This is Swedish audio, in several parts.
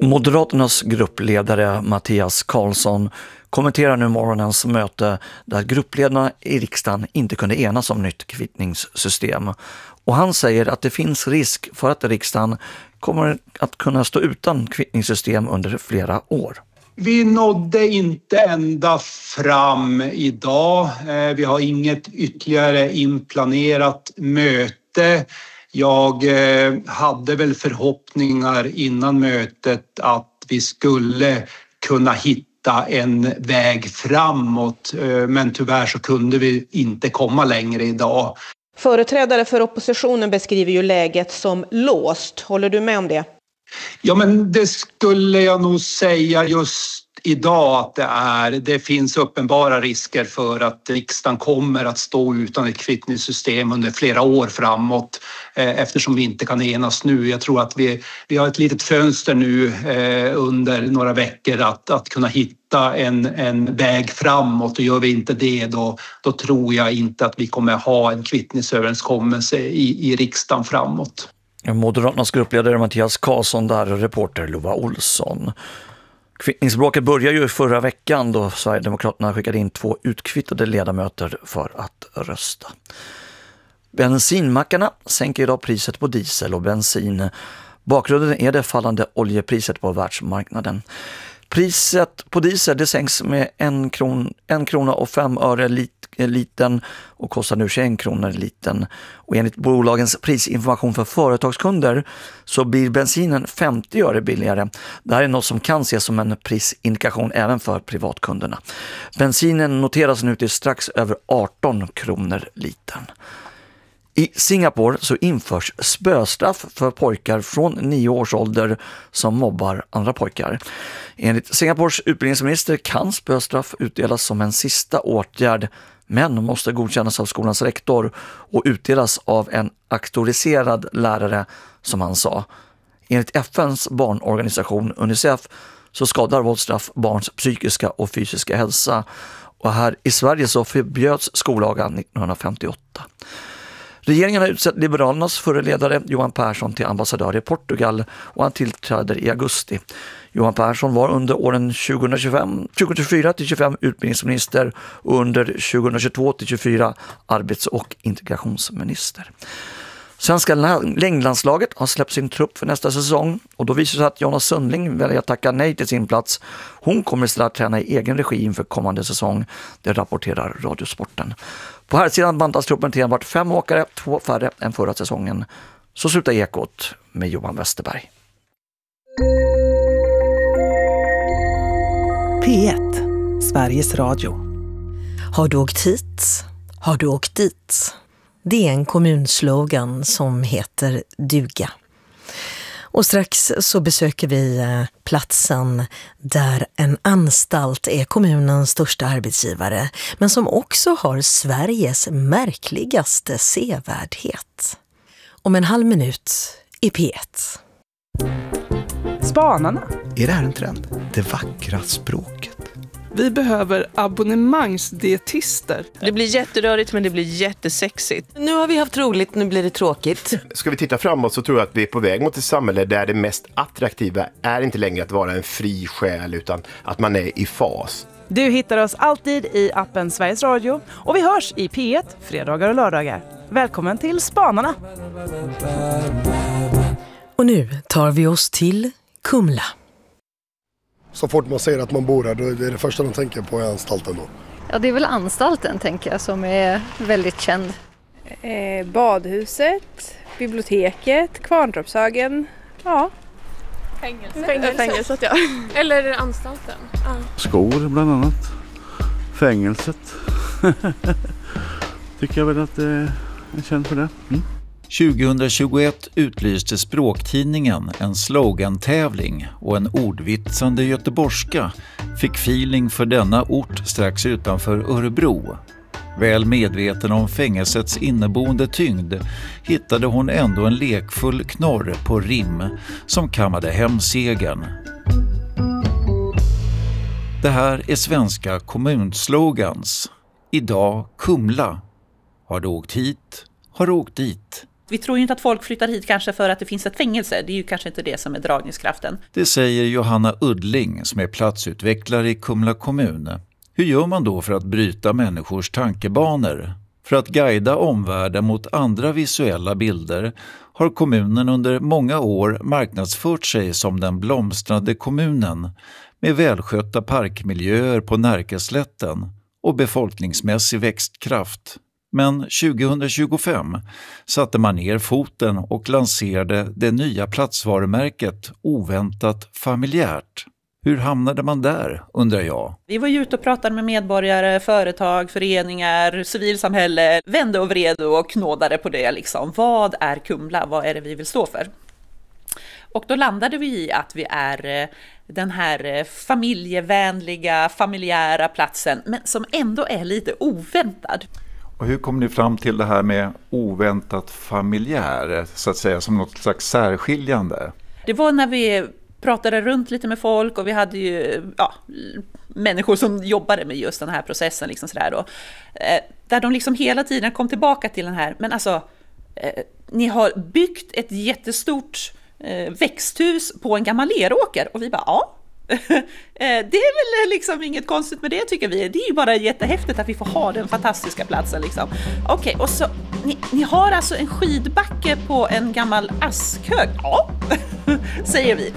Moderaternas gruppledare Mattias Karlsson kommenterar nu morgonens möte där gruppledarna i riksdagen inte kunde enas om nytt kvittningssystem. Och han säger att det finns risk för att riksdagen kommer att kunna stå utan kvittningssystem under flera år. Vi nådde inte ända fram idag. Vi har inget ytterligare inplanerat möte. Jag hade väl förhoppningar innan mötet att vi skulle kunna hitta en väg framåt. Men tyvärr så kunde vi inte komma längre idag. Företrädare för oppositionen beskriver ju läget som låst. Håller du med om det? Ja, men det skulle jag nog säga just idag att det är. Det finns uppenbara risker för att riksdagen kommer att stå utan ett kvittningssystem under flera år framåt eftersom vi inte kan enas nu. Jag tror att vi har ett litet fönster nu under några veckor att kunna hitta en väg framåt, och gör vi inte det då tror jag inte att vi kommer ha en kvittningsöverenskommelse i riksdagen framåt. Moderaternas gruppledare Mattias Karlsson där och reporter Lova Olsson. Kvittningsbråket började ju förra veckan då Sverigedemokraterna skickade in 2 utkvittade ledamöter för att rösta. Bensinmackarna sänker idag priset på diesel och bensin. Bakgrunden är det fallande oljepriset på världsmarknaden. Priset på diesel det sänks med 1 krona och 5 öre liten och kostar nu 21 kronor liten. Och enligt bolagens prisinformation för företagskunder så blir bensinen 50 öre billigare. Det här är något som kan ses som en prisindikation även för privatkunderna. Bensinen noteras nu till strax över 18 kronor liten. I Singapore så införs spöstraff för pojkar från 9 års ålder som mobbar andra pojkar. Enligt Singapores utbildningsminister kan spöstraff utdelas som en sista åtgärd, men måste godkännas av skolans rektor och utdelas av en auktoriserad lärare, som han sa. Enligt FNs barnorganisation UNICEF så skadar våldsstraff barns psykiska och fysiska hälsa. Och här i Sverige så förbjöds skollagen 1958. Regeringen har utsett Liberalernas förre ledare Johan Persson till ambassadör i Portugal och han tillträder i augusti. Johan Persson var under åren 2024-25 utbildningsminister och under 2022-24 arbets- och integrationsminister. Svenska längdlandslaget har släppt sin trupp för nästa säsong och då visar sig att Jonna Sundling väljer att tacka nej till sin plats. Hon kommer istället att träna i egen regi inför kommande säsong, det rapporterar Radiosporten. På här sidan bantas truppen till enbart 5 åkare, 2 färre än förra säsongen. Så slutar Ekot med Johan Westerberg. P1, Sveriges Radio. Har du åkt hit? Har du åkt dit? Det är en kommunslogan som heter duga. Och strax så besöker vi platsen där en anstalt är kommunens största arbetsgivare, men som också har Sveriges märkligaste sevärdhet. Om en halv minut i P1. Spanarna. Är det här en trend? Det vackra språket. Vi behöver abonnemangsdietister. Det blir jätterörigt men det blir jättesexigt. Nu har vi haft roligt, nu blir det tråkigt. Ska vi titta framåt så tror jag att vi är på väg mot ett samhälle där det mest attraktiva är inte längre att vara en fri själ utan att man är i fas. Du hittar oss alltid i appen Sveriges Radio och vi hörs i P1 fredagar och lördagar. Välkommen till Spanarna! Och nu tar vi oss till Kumla. Så fort man säger att man bor här, då är det första de tänker på är anstalten då. Ja, det är väl anstalten tänker jag som är väldigt känd. Badhuset, biblioteket, Kvarntorpshögen, ja. Fängelset, ja. Eller anstalten. Ja. Skor bland annat. Fängelset. Tycker jag väl att det är känd för det. 2021 utlyste Språktidningen en slogantävling och en ordvitsande göteborgska fick feeling för denna ort strax utanför Örebro. Väl medveten om fängelsets inneboende tyngd hittade hon ändå en lekfull knorr på rim som kammade hem segern. Det här är svenska kommunslogans. Idag Kumla. Har du åkt hit? Har du åkt dit? Vi tror ju inte att folk flyttar hit kanske för att det finns ett fängelse. Det är ju kanske inte det som är dragningskraften. Det säger Johanna Uddling som är platsutvecklare i Kumla kommun. Hur gör man då för att bryta människors tankebanor? För att guida omvärlden mot andra visuella bilder har kommunen under många år marknadsfört sig som den blomstrande kommunen med välskötta parkmiljöer på Närkeslätten och befolkningsmässig växtkraft. Men 2025 satte man ner foten och lanserade det nya platsvarumärket Oväntat familjärt. Hur hamnade man där, undrar jag? Vi var ju ute och pratade med medborgare, företag, föreningar, civilsamhälle, vände och vred och knådade på det liksom. Vad är Kumla? Vad är det vi vill stå för? Och då landade vi i att vi är den här familjevänliga, familjära platsen, men som ändå är lite oväntad. Och hur kom ni fram till det här med oväntat familjär, så att säga, som något slags särskiljande? Det var när vi pratade runt lite med folk och vi hade ju människor som jobbade med just den här processen liksom sådär då, där de liksom hela tiden kom tillbaka till den här, men alltså ni har byggt ett jättestort växthus på en gammal leråker, och vi bara ja. Det är väl liksom inget konstigt med det, tycker vi. Det är ju bara jättehäftigt att vi får ha den fantastiska platsen liksom. Okej, och så ni har alltså en skidbacke på en gammal askhög. Ja, säger vi.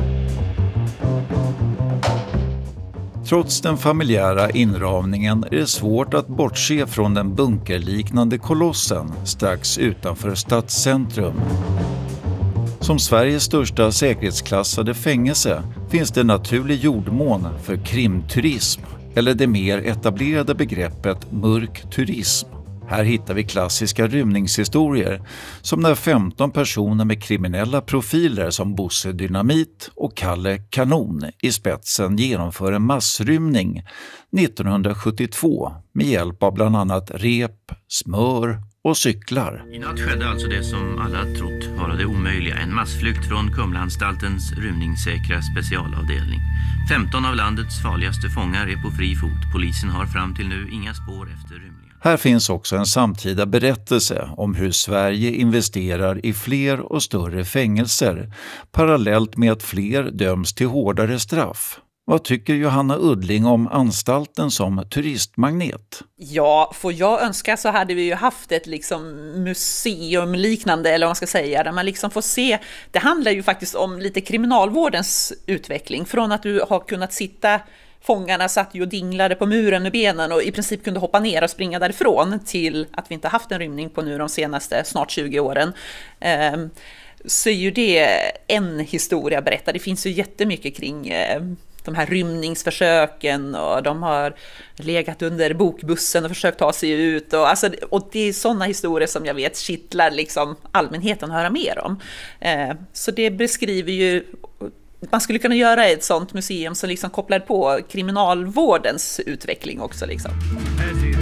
Trots den familjära inramningen är det svårt att bortse från den bunkerliknande kolossen strax utanför stadscentrum. Som Sveriges största säkerhetsklassade fängelse finns det naturlig jordmån för krimturism, eller det mer etablerade begreppet mörk turism. Här hittar vi klassiska rymningshistorier, som när 15 personer med kriminella profiler som Bosse Dynamit och Kalle Kanon i spetsen genomför en massrymning 1972 med hjälp av bland annat rep, smör och cyklar. I natt skedde alltså det som alla trott vara det omöjliga. En massflykt från Kumlaanstaltens rymningssäkra specialavdelning. 15 av landets farligaste fångar är på fri fot. Polisen har fram till nu inga spår efter rymningen. Här finns också en samtida berättelse om hur Sverige investerar i fler och större fängelser parallellt med att fler döms till hårdare straff. Vad tycker Johanna Uddling om anstalten som turistmagnet? Ja, får jag önska så hade vi ju haft ett liksom museum liknande, eller vad man ska säga, där man liksom får se. Det handlar ju faktiskt om lite kriminalvårdens utveckling. Från att du har kunnat sitta, fångarna satt ju och dinglade på muren med benen och i princip kunde hoppa ner och springa därifrån, till att vi inte haft en rymning på nu de senaste snart 20 åren. Så är ju det en historia berättad. Det finns ju jättemycket kring de här rymningsförsöken, och de har legat under bokbussen och försökt ta sig ut. Och det är sådana historier som jag vet kittlar liksom allmänheten att höra mer om. Så det beskriver ju, man skulle kunna göra ett sådant museum som liksom kopplar på kriminalvårdens utveckling också liksom.